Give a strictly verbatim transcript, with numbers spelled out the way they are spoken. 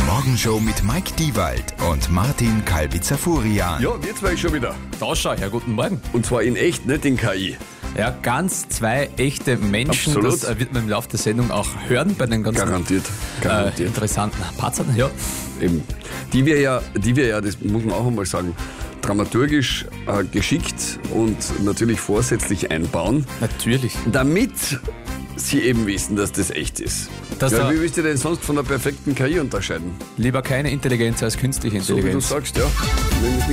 Morgenshow mit Mike Diewald und Martin Kalbitzer-Furian. Ja, wir zwei schon wieder. Da schau, ja, guten Morgen. Und zwar in echt, nicht in K I. Ja, ganz zwei echte Menschen. Absolut. Das äh, wird man im Laufe der Sendung auch hören bei den ganzen Garantiert. äh, Garantiert. interessanten Patzern. Ja. Eben. Die wir ja, die wir ja, das muss man auch einmal sagen, dramaturgisch äh, geschickt und natürlich vorsätzlich einbauen, Natürlich. damit sie eben wissen, dass das echt ist. Dass Ja, da- wie willst du denn sonst von der perfekten K I unterscheiden? Lieber keine Intelligenz als künstliche So wie du Intelligenz. sagst, ja. Nämlich